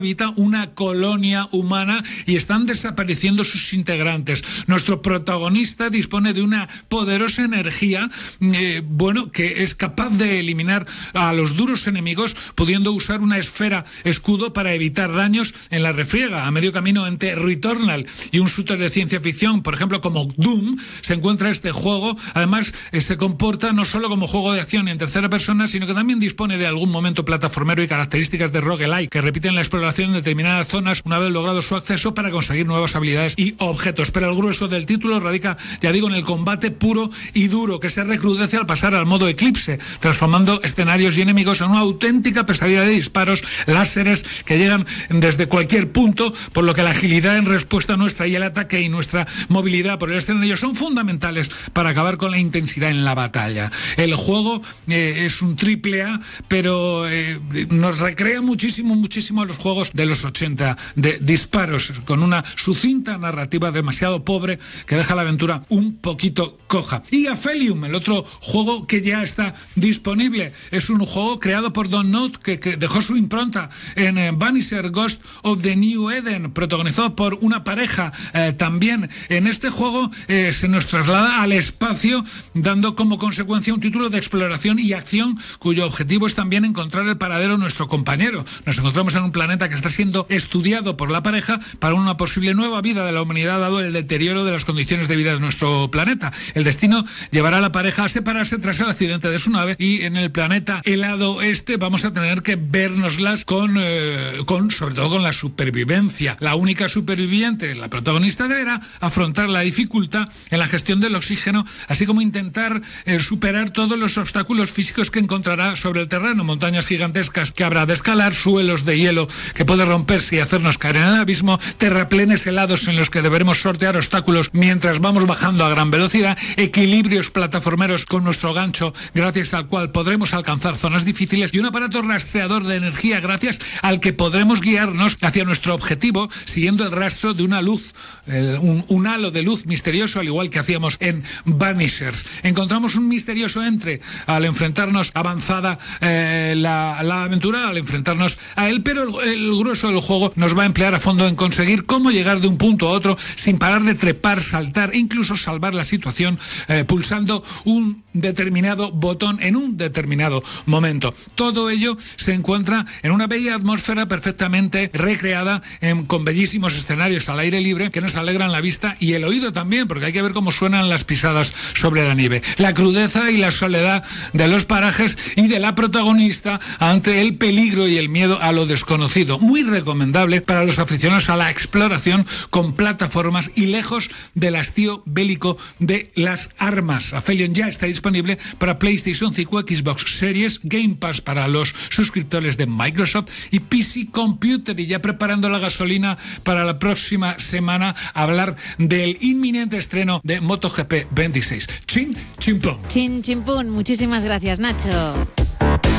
habita una colonia humana y están desapareciendo sus integrantes. Nuestro protagonista dispone de una poderosa energía, que es capaz de eliminar a los duros enemigos, pudiendo usar una esfera escudo para evitar daños en la refriega. A medio camino entre Returnal y un shooter de ciencia ficción, por ejemplo, como Doom, se encuentra este juego. Además, se comporta no solo como juego de acción en tercera persona, sino que también dispone de algún momento plataformero y características de roguelike, que repiten la exploración en determinadas zonas una vez logrado su acceso para conseguir nuevas habilidades y objetos. Pero el grueso del título radica, ya digo, en el combate puro y duro, que se recrudece al pasar al modo Eclipse, transformando escenarios y enemigos en una auténtica pesadilla de disparos, láseres que llegan desde cualquier punto, por lo que la agilidad en respuesta nuestra y el ataque y nuestra movilidad por el escenario son fundamentales para acabar con la intensidad en la batalla. El juego es un AAA, pero nos recrea muchísimo a los juegos de los 80 de disparos, con una sucinta narrativa demasiado pobre que deja la aventura un poquito coja. Y Aphelium, el otro juego que ya está disponible, es un juego creado por Don't Nod, que dejó su impronta en Vanisher Ghost of the New Eden, protagonizado por una pareja. También en este juego se nos traslada al espacio, dando como consecuencia un título de exploración y acción cuyo objetivo es también encontrar el paradero de nuestro compañero. Nos encontramos en un planeta que está siendo estudiado por la pareja para una posible nueva vida de la humanidad, dado el deterioro de las condiciones de vida de nuestro planeta. El destino llevará a la pareja a separarse tras el accidente de su nave, y en el planeta helado vamos a tener que vernoslas sobre todo con la supervivencia. La única superviviente, la protagonista, deberá afrontar la dificultad en la gestión del oxígeno, así como intentar superar todos los obstáculos físicos que encontrará sobre el terreno, montañas gigantescas que habrá de escalar, suelos de hielo que puede romperse y hacernos caer en el abismo, terraplenes helados en los que deberemos sortear obstáculos mientras vamos bajando a gran velocidad, equilibrios plataformeros con nuestro gancho, gracias al cual podremos alcanzar zonas difíciles, y un aparato rastreador de energía gracias al que podremos guiarnos hacia nuestro objetivo siguiendo el rastro de una luz, un halo de luz misterioso, al igual que hacíamos en Vanishers. Encontramos un misterioso al enfrentarnos avanzada la aventura, al enfrentarnos a él, pero el grueso del juego nos va a emplear a fondo en conseguir cómo llegar de un punto a otro sin parar de trepar, saltar e incluso salvar la situación pulsando un determinado botón en un determinado momento. Todo ello se encuentra en una bella atmósfera perfectamente recreada, con bellísimos escenarios al aire libre que nos alegran la vista y el oído también, porque hay que ver cómo suenan las pisadas sobre la nieve. La crudeza y la soledad de los parajes y de la protagonista ante el peligro y el miedo a lo desconocido. Muy recomendable para los aficionados a la exploración con plataformas y lejos del hastío bélico de las armas. Aphelium ya está disponible para PlayStation 5, Xbox Series, Game Pass para los suscriptores de Microsoft y PC Computer. Y ya preparando la gasolina para la próxima semana, hablar del inminente estreno de MotoGP 26. Chin Chimpón. Chin Chimpún, muchísimas gracias, Nacho.